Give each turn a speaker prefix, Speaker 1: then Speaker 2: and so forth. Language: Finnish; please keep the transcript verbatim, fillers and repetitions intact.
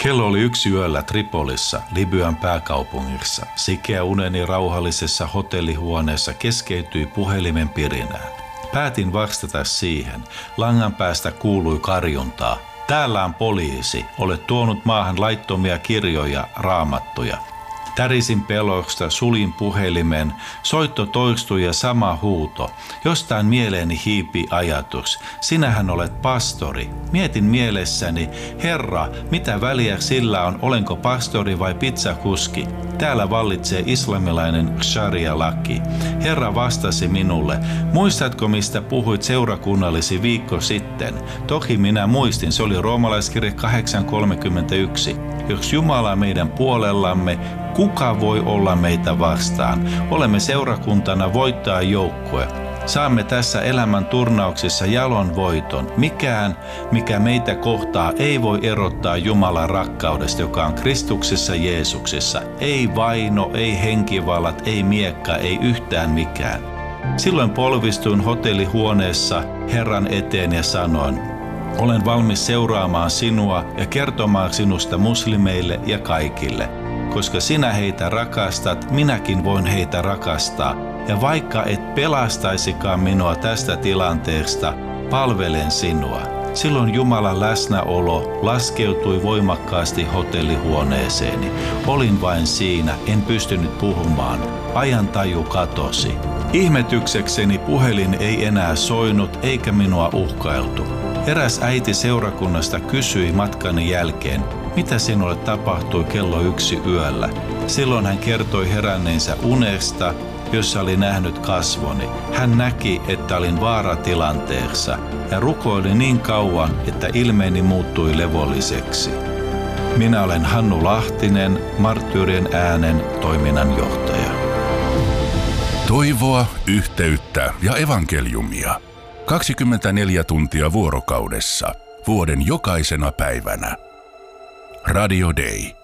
Speaker 1: Kello oli yksi yöllä Tripolissa, Libyan pääkaupungissa. Sikeä uneni rauhallisessa hotellihuoneessa keskeytyi puhelimen pirinään. Päätin vastata siihen. Langan päästä kuului karjuntaa. Täällä on poliisi. Olet tuonut maahan laittomia kirjoja, raamattuja. Tärisin pelosta, sulin puhelimen. Soitto toistui ja sama huuto. Jostain mieleeni hiipi ajatus. Sinähän olet pastori. Mietin mielessäni, Herra, mitä väliä sillä on, olenko pastori vai pizzakuski? Täällä vallitsee islamilainen sharia-laki. Herra vastasi minulle, muistatko mistä puhuit seurakunnallisi viikko sitten? Toki minä muistin, se oli roomalaiskirje kahdeksan kolmekymmentäyksi. Jos Jumala meidän puolellamme, kuka voi olla meitä vastaan? Olemme seurakuntana voittaa joukkue. Saamme tässä elämän turnauksessa jalon voiton. Mikään, mikä meitä kohtaa, ei voi erottaa Jumalan rakkaudesta, joka on Kristuksessa Jeesuksessa. Ei vaino, ei henkivallat, ei miekka, ei yhtään mikään. Silloin polvistuin hotellihuoneessa Herran eteen ja sanoin, olen valmis seuraamaan sinua ja kertomaan sinusta muslimeille ja kaikille. Koska sinä heitä rakastat, minäkin voin heitä rakastaa. Ja vaikka et pelastaisikaan minua tästä tilanteesta, palvelen sinua. Silloin Jumalan läsnäolo laskeutui voimakkaasti hotellihuoneeseeni. Olin vain siinä, en pystynyt puhumaan. Ajantaju katosi. Ihmetyksekseni puhelin ei enää soinut eikä minua uhkailtu. Eräs äiti seurakunnasta kysyi matkani jälkeen, mitä sinulle tapahtui kello yksi yöllä. Silloin hän kertoi heränneensä unesta, jossa oli nähnyt kasvoni. Hän näki, että olin vaaratilanteessa ja rukoili niin kauan, että ilmeeni muuttui levolliseksi. Minä olen Hannu Lahtinen, Marttyyrien äänen toiminnanjohtaja.
Speaker 2: Toivoa, yhteyttä ja evankeliumia. kaksikymmentäneljä tuntia vuorokaudessa, vuoden jokaisena päivänä. Radio Day.